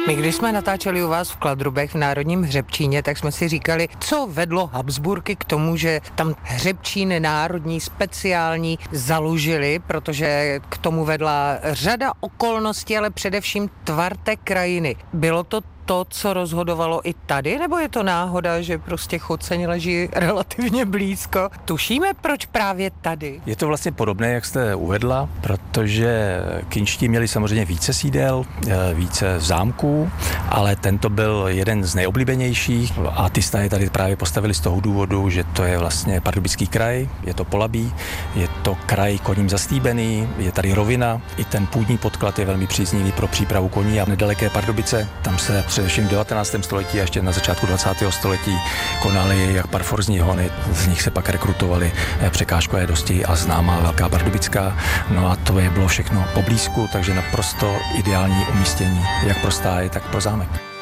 My když jsme natáčeli u vás v Kladrubech v Národním hřebčíně, tak jsme si říkali, co vedlo Habsburky k tomu, že tam hřebčín národní speciální založili, protože k tomu vedla řada okolností, ale především tvar té krajiny. Bylo to, co rozhodovalo i tady, nebo je to náhoda, že prostě Choceň leží relativně blízko? Tušíme, proč právě tady? Je to vlastně podobné, jak jste uvedla, protože kinští měli samozřejmě více sídel, více zámků, ale tento byl jeden z nejoblíbenějších a ty staje tady právě postavili z toho důvodu, že to je vlastně Pardubický kraj, je to Polabí, je to kraj koním zastýbený, je tady rovina, i ten půdní podklad je velmi příznivý pro přípravu koní a nedaleké Pardubice, tam se především v 19. století a ještě na začátku 20. století konaly jak parforzní hony, z nich se pak rekrutovali překážkové dosti a známá Velká Pardubická. No a to bylo všechno poblízku, takže naprosto ideální umístění jak pro stáje, tak pro zámek.